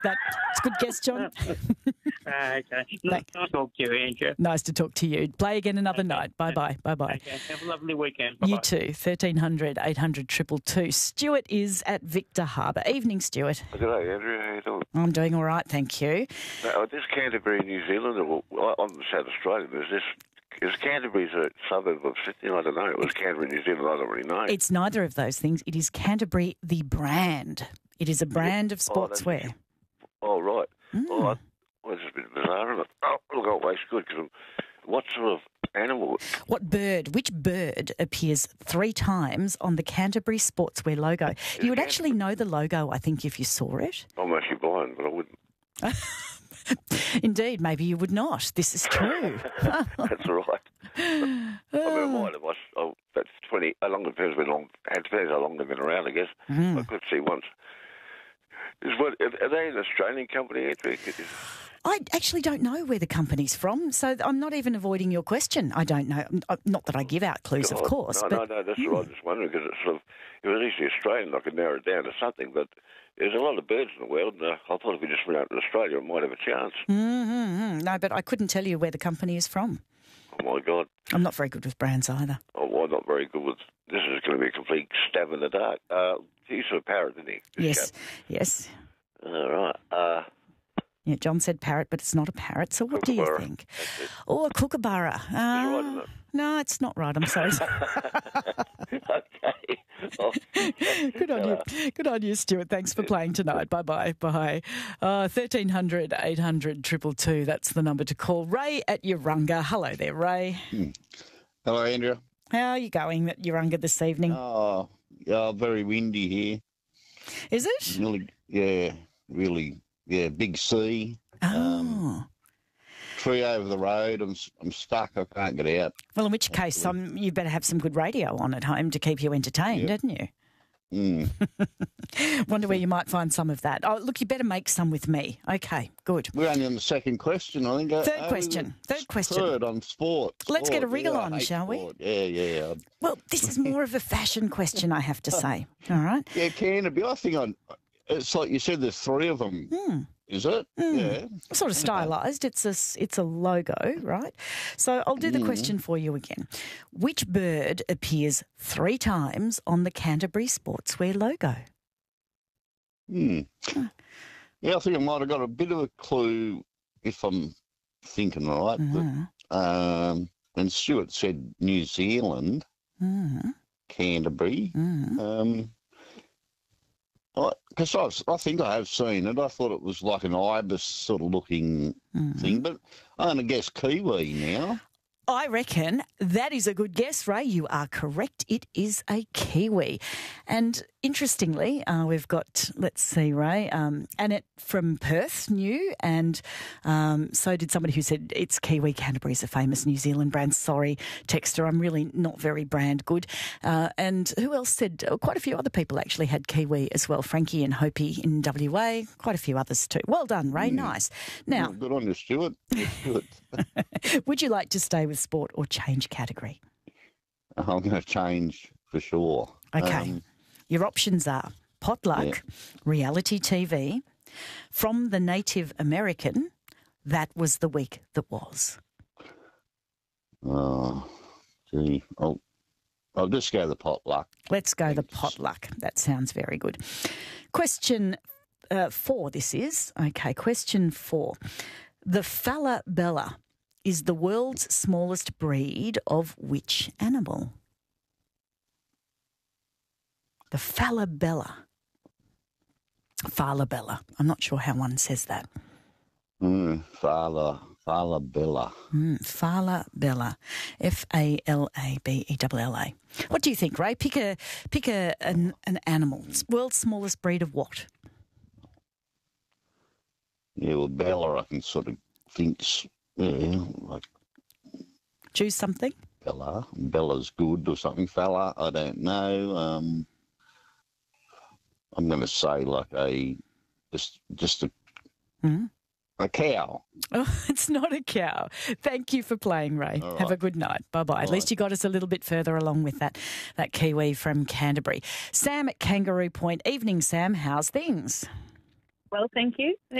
That's a good guess, John. Okay. Nice to talk to you, Andrew. Nice to talk to you. Play again another night. Bye-bye. Bye-bye. Okay. Have a lovely weekend. Bye-bye. You too. 1300 800 222. Stuart is at Victor Harbour. Evening, Stuart. Good day, Andrew. How you doing? I'm doing all right, thank you. Now, this Canterbury, New Zealand, or I'm South Australian. Is Canterbury's a suburb of Sydney? I don't know. It was Canterbury, New Zealand. I don't really know. It's neither of those things. It is Canterbury, the brand. It is a brand of sportswear. Oh, right. Oh, it's a bit bizarre, isn't it? Oh, look, it's good because what sort of animal? Which bird appears 3 times on the Canterbury Sportswear logo? You would actually know the logo, I think, if you saw it. I'm actually blind, but I wouldn't. Indeed, maybe you would not. This is true. That's all right. I mean, mine, that's 20, how long depends how long they've been around, I guess. I could see once. Are they an Australian company, Andrew? I actually don't know where the company's from, so I'm not even avoiding your question. I don't know. Not that I give out clues, of course. No, that's all right. I'm just wondering because it's sort of, if it was easily Australian, I could narrow it down to something, but there's a lot of birds in the world, and I thought if we just went out to Australia, it might have a chance. No, but I couldn't tell you where the company is from. Oh, my God. I'm not very good with brands either. Oh, well, I'm not very good with... This is going to be a complete stab in the dark. He saw a parrot, didn't he? Yes. All right. Yeah, John said parrot, but it's not a parrot. So what do you think? Oh, a kookaburra. Right, isn't it? No, it's not right. I'm sorry. Okay. Oh. Good on you, Stuart. Thanks for playing tonight. Bye-bye. Bye. 1300 800 222. That's the number to call. Ray at Urunga. Hello there, Ray. Hello, Andrew. How are you going at Urunga this evening? Oh, yeah, very windy here. Is it? Really, big sea. Oh. Tree over the road. I'm stuck. I can't get out. Well, in which case, you better have some good radio on at home to keep you entertained, hadn't you? Wonder where you might find some of that. Oh, look, you better make some with me. Okay, good. We're only on the second question, I think. Third question. Third on sport. Let's get a wriggle on, shall we? Yeah. Well, this is more of a fashion question, I have to say. All right? Yeah, Canterbury. I think it's like you said, there's 3 of them. Is it? Yeah. Sort of stylised. It's a logo, right? So I'll do the question for you again. Which bird appears 3 times on the Canterbury Sportswear logo? Yeah, I think I might have got a bit of a clue if I'm thinking right. But, and Stuart said New Zealand, Canterbury. Because I think I have seen it. I thought it was like an ibis sort of looking thing, but I'm going to guess kiwi now. I reckon that is a good guess, Ray. You are correct. It is a kiwi. And interestingly, we've got, let's see, Ray, Annette from Perth knew, and so did somebody who said it's kiwi. Canterbury is a famous New Zealand brand. Sorry, Texter, I'm really not very brand good. And who else said? Quite a few other people actually had kiwi as well. Frankie and Hopi in WA. Quite a few others too. Well done, Ray. Nice. Now, good on you, Stuart. Good. Would you like to stay with sport or change category? I'm going to change for sure. Okay. Your options are Potluck, reality TV, From the Native American, That Was the Week That Was. Oh, gee. I'll just go the Potluck. Let's go the Potluck. That sounds very good. Question 4, this is. Okay, question 4. The Falabella is the world's smallest breed of which animal? The Falabella. Falabella. I'm not sure how one says that. Falabella. Falabella. Falabella. What do you think, Ray? Pick an animal. World's smallest breed of what? Yeah, well, Bella, I can sort of think, like... Choose something? Bella's good or something. Fella, I don't know. I'm going to say like just a cow. Oh, it's not a cow. Thank you for playing, Ray. All right. Have a good night. Bye-bye. At least you got us a little bit further along with that kiwi from Canterbury. Sam at Kangaroo Point. Evening, Sam. How's things? Well, thank you.